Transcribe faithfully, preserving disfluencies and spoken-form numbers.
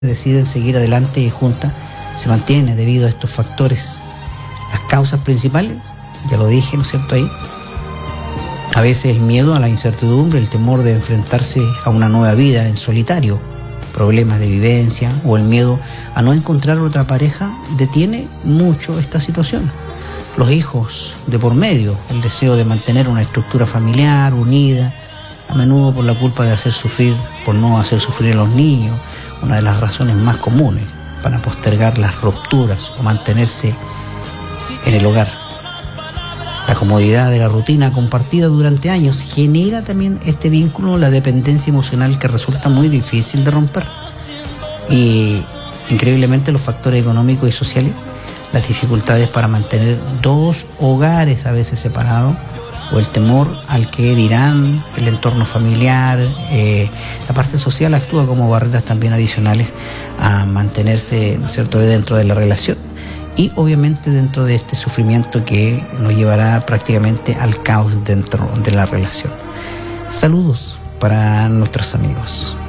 deciden seguir adelante y juntas se mantiene debido a estos factores. Las causas principales, ya lo dije, ¿no es cierto? Ahí, a veces el miedo a la incertidumbre, el temor de enfrentarse a una nueva vida en solitario, problemas de vivencia o el miedo a no encontrar otra pareja detiene mucho esta situación. Los hijos de por medio, el deseo de mantener una estructura familiar unida, a menudo por la culpa de hacer sufrir, por no hacer sufrir a los niños, una de las razones más comunes para postergar las rupturas o mantenerse en el hogar. La comodidad de la rutina compartida durante años genera también este vínculo, la dependencia emocional que resulta muy difícil de romper. Y increíblemente los factores económicos y sociales, las dificultades para mantener dos hogares a veces separados, o el temor al que dirán, el entorno familiar, eh, la parte social actúa como barreras también adicionales a mantenerse, ¿no es cierto?, dentro de la relación y obviamente dentro de este sufrimiento que nos llevará prácticamente al caos dentro de la relación. Saludos para nuestros amigos.